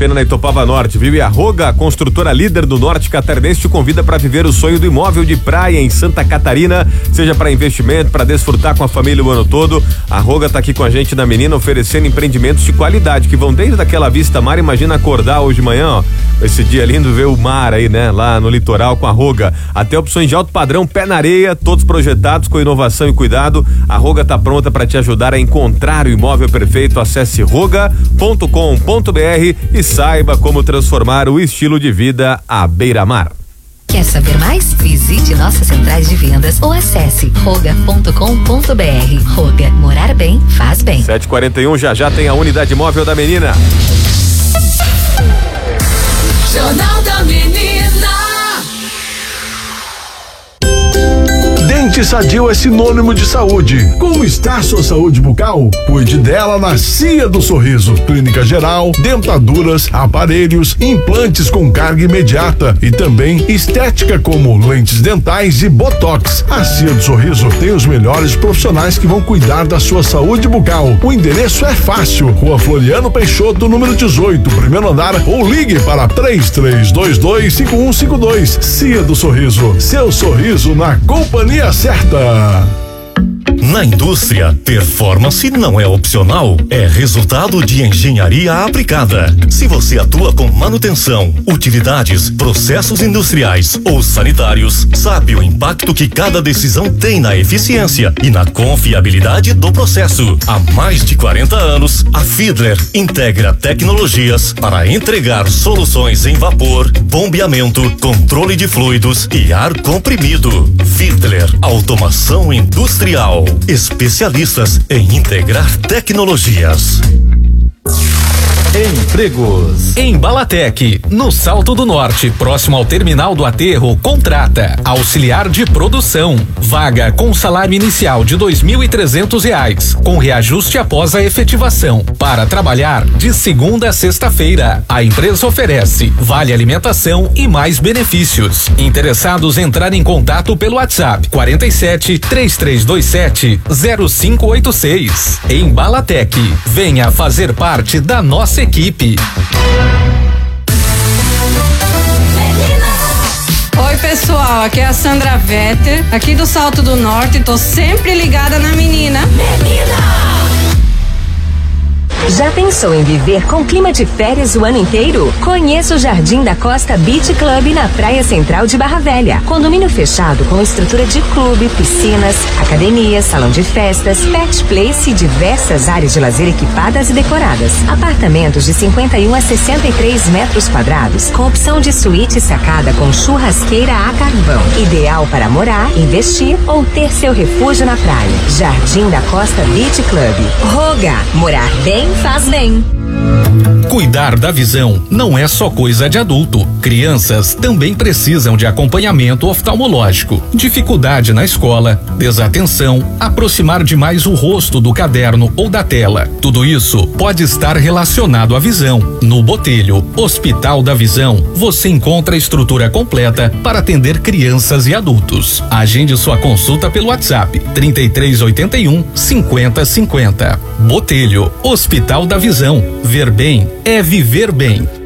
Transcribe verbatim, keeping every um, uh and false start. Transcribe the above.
pena na Itopava Norte, viu? E a Roga, a construtora líder do norte catarinense, te convida para viver o sonho do imóvel de praia em Santa Catarina, seja para investimento, para desfrutar com a família o ano todo. A Roga tá aqui com a gente na Menina, oferecendo empreendimentos de qualidade, que vão desde daquela vista mar. Imagina acordar hoje de manhã, ó, esse dia lindo, ver o mar aí, né? Lá no litoral com a Roga. Até opções de alto padrão, pé na areia, todos projetados com inovação e cuidado. A Roga tá pronta para te ajudar a encontrar o imóvel perfeito. Acesse roga ponto com ponto br e saiba como transformar o estilo de vida à beira-mar. Quer saber mais? Visite nossas centrais de vendas ou acesse roga ponto com ponto br. Roga, morar bem, faz bem. sete e quarenta e um, já já tem a unidade móvel da Menina. Jornal da Menina. Dente Sadio é sinônimo de saúde. Como está sua saúde bucal? Cuide dela na Cia do Sorriso. Clínica geral, dentaduras, aparelhos, implantes com carga imediata e também estética como lentes dentais e botox. A Cia do Sorriso tem os melhores profissionais que vão cuidar da sua saúde bucal. O endereço é fácil. Rua Floriano Peixoto, número dezoito, primeiro andar, ou ligue para três três dois dois cinco um cinco dois. Cia do Sorriso. Seu sorriso na companhia certa. Na indústria, performance não é opcional, é resultado de engenharia aplicada. Se você atua com manutenção, utilidades, processos industriais ou sanitários, sabe o impacto que cada decisão tem na eficiência e na confiabilidade do processo. Há mais de quarenta anos, a Fiedler integra tecnologias para entregar soluções em vapor, bombeamento, controle de fluidos e ar comprimido. Fiedler, automação industrial. Especialistas em integrar tecnologias. Empregos. Em Balatec, no Salto do Norte, próximo ao terminal do Aterro, contrata auxiliar de produção. Vaga com salário inicial de dois mil e trezentos reais, com reajuste após a efetivação. Para trabalhar de segunda a sexta-feira. A empresa oferece vale alimentação e mais benefícios. Interessados entrar em contato pelo WhatsApp quarenta e sete, três três dois sete, zero cinco oito seis. Em Balatec, venha fazer parte da nossa equipe. Oi pessoal, aqui é a Sandra Vetter, aqui do Salto do Norte, tô sempre ligada na Menina. Menina! Já pensou em viver com clima de férias o ano inteiro? Conheça o Jardim da Costa Beach Club na Praia Central de Barra Velha. Condomínio fechado com estrutura de clube, piscinas, academia, salão de festas, pet place e diversas áreas de lazer equipadas e decoradas. Apartamentos de cinquenta e um a sessenta e três metros quadrados, com opção de suíte sacada com churrasqueira a carvão. Ideal para morar, investir ou ter seu refúgio na praia. Jardim da Costa Beach Club. Roga, morar bem faz bem. Cuidar da visão não é só coisa de adulto. Crianças também precisam de acompanhamento oftalmológico. Dificuldade na escola, desatenção, aproximar demais o rosto do caderno ou da tela. Tudo isso pode estar relacionado à visão. No Botelho, Hospital da Visão, você encontra a estrutura completa para atender crianças e adultos. Agende sua consulta pelo WhatsApp trinta e três oitenta e um, cinquenta cinquenta. Botelho, Hospital da Visão. Ver bem é viver bem.